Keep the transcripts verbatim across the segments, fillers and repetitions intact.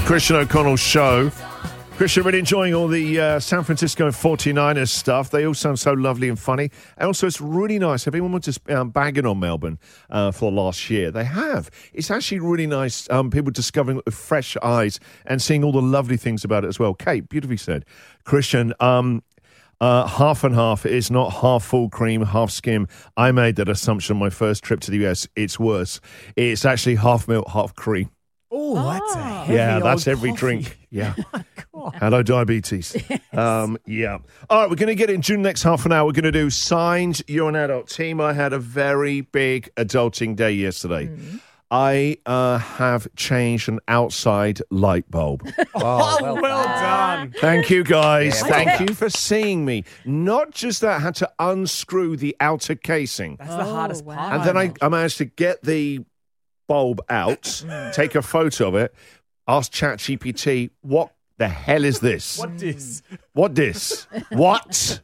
Christian O'Connell Show. Christian, really enjoying all the uh, San Francisco forty-niners stuff. They all sound so lovely and funny. And also, it's really nice. Everyone was just um, bagging on Melbourne uh, for last year. They have. It's actually really nice, um, people discovering it with fresh eyes and seeing all the lovely things about it as well. Kate, beautifully said. Christian, um, uh, half and half. It is not half full cream, half skim. I made that assumption on my first trip to the U S. It's worse. It's actually half milk, half cream. Ooh, oh, that's a heavy yeah, that's old every coffee. drink. Yeah. Oh, Hello, diabetes. Yes. Um, yeah. All right, we're going to get in June next half an hour. We're going to do Signed, You're an Adult. Team, I had a very big adulting day yesterday. Mm. I uh, have changed an outside light bulb. Oh, well, well done. Thank you, guys. Yeah, Thank you for seeing me. Not just that, I had to unscrew the outer casing. That's the hardest wow. part. And then I, I managed to get the bulb out, take a photo of it, ask ChatGPT, what the hell is this? What this? What this? What?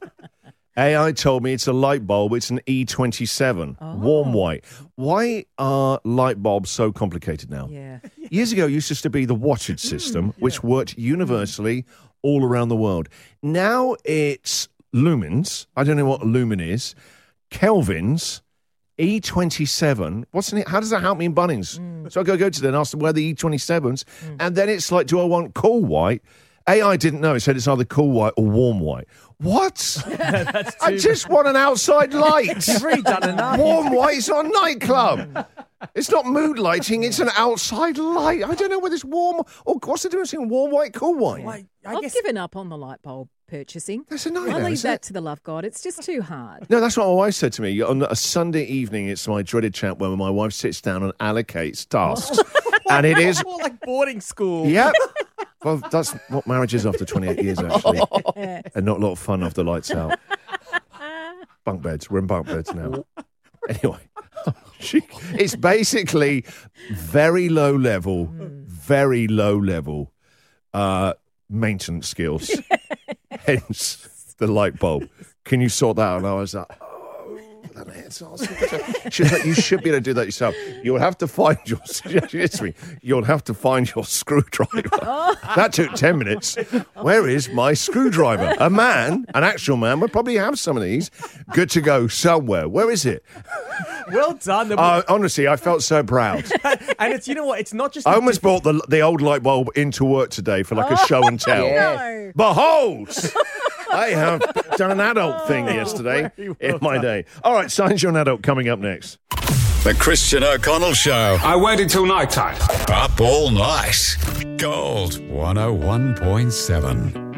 A I told me it's a light bulb. It's an E twenty-seven, Oh. warm white. Why are light bulbs so complicated now? Yeah. Years ago, it used to be the wattage system, which worked universally all around the world. Now it's lumens. I don't know what a lumen is. Kelvins. E twenty-seven, what's in it? How does that help me in Bunnings? Mm. So I go go to them and ask them where the E twenty-sevens, mm. and then it's like, do I want cool white? A I didn't know. It said it's either cool white or warm white. What? I just want an outside light. You've already done enough. Warm white is not a nightclub. It's not mood lighting. It's an outside light. I don't know whether it's warm or what's the difference between warm white, cool white. Well, I I've guess... given up on the light bulb purchasing. That's a nightmare. I leave isn't that it? to the love God. It's just too hard. No, that's what my wife said to me. On a Sunday evening, it's my dreaded chat where my wife sits down and allocates tasks. And it is... More like boarding school. Yep. Well, that's what marriage is after twenty-eight years, actually. And not a lot of fun after lights out. Bunk beds. We're in bunk beds now. Anyway. She, it's basically very low level, mm. very low level uh, maintenance skills. Hence the light bulb. Can you sort that out? And I was like, oh, she's like, you should be able to do that yourself. You'll have to find your, me, you'll have to find your screwdriver. Oh. That took ten minutes. Where is my screwdriver? A man, an actual man, would probably have some of these. Good to go somewhere. Where is it? Well done. Uh, honestly, I felt so proud. And it's, you know what, it's not just... I almost brought the the old light bulb into work today for like a show and tell. Yes. Behold! I have done an adult thing yesterday well in my done. day. All right, Signs You're an Adult coming up next. The Christian O'Connell Show. I waited till night time. Up all night. Gold one oh one point seven.